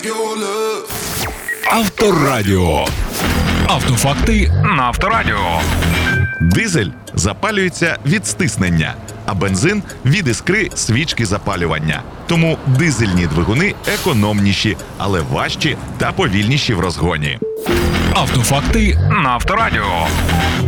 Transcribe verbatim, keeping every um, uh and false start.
your love. Авторадіо. Автофакти на Авторадіо. Дизель запалюється від стиснення, а бензин – від іскри свічки запалювання. Тому дизельні двигуни економніші, але важчі та повільніші в розгоні. Автофакти на Авторадіо.